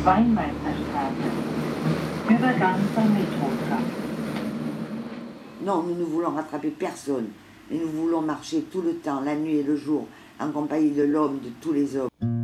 Non, nous ne voulons rattraper personne, mais nous voulons marcher tout le temps, la nuit et le jour, en compagnie de l'homme, de tous les hommes.